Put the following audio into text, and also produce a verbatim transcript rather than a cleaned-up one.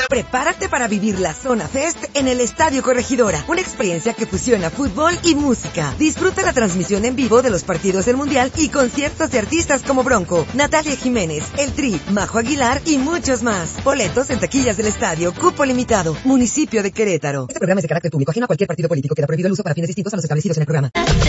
Prepárate para vivir la Zona Fest en el Estadio Corregidora, una experiencia que fusiona fútbol y música. Disfruta la transmisión en vivo de los partidos del Mundial y conciertos de artistas como Bronco, Natalia Jiménez, El Tri, Majo Aguilar y muchos más. Boletos en taquillas del estadio, cupo limitado, municipio de Querétaro. Este programa es de carácter público, ajeno a cualquier partido político. Queda prohibido el uso para fines distintos a los establecidos en el programa.